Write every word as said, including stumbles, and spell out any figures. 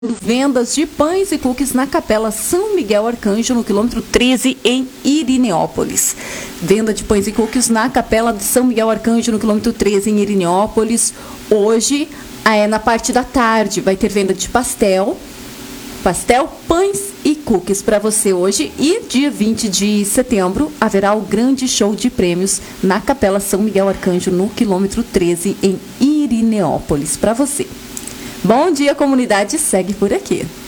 Vendas de pães e cookies na Capela São Miguel Arcanjo, no quilômetro treze, em Irineópolis. Venda de pães e cookies na Capela de São Miguel Arcanjo, no quilômetro treze, em Irineópolis. Hoje, é, na parte da tarde, vai ter venda de pastel, pastel, pães e cookies para você hoje. E dia vinte de setembro, haverá o grande show de prêmios na Capela São Miguel Arcanjo, no quilômetro treze, em Irineópolis, para você. Bom dia, comunidade, segue por aqui.